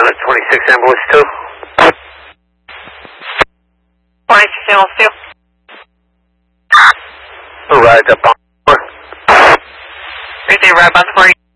26 ambulance 2. 26 ambulance 2. Arrived up on 4. Right there, arrived on 4.